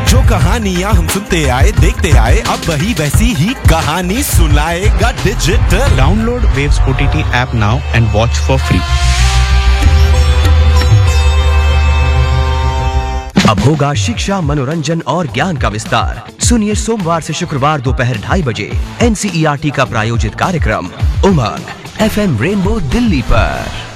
जो कहानियाँ हम सुनते आए देखते आए, अब वही वैसी ही कहानी सुनाएगा digital. Download waves OTT app now and watch for free. अब होगा शिक्षा, मनोरंजन और ज्ञान का विस्तार। सुनिए सोमवार से शुक्रवार दोपहर 2:30 बजे NCERT का प्रायोजित कार्यक्रम उमंग FM रेनबो दिल्ली पर।